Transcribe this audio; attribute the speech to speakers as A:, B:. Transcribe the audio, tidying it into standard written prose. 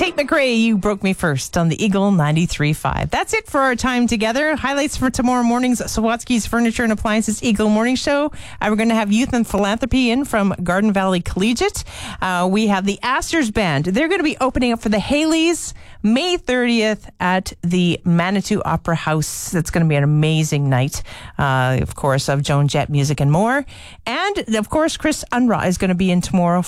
A: Tate McRae, You Broke Me First on the Eagle 93.5. That's it for our time together. Highlights for tomorrow morning's Sawatsky's Furniture and Appliances Eagle Morning Show. We're going to have Youth and Philanthropy in from Garden Valley Collegiate. We have the Astors Band. They're going to be opening up for the Haleys May 30th at the Manitou Opera House. That's going to be an amazing night, of course, of Joan Jett music and more. And, of course, Chris Unruh is going to be in tomorrow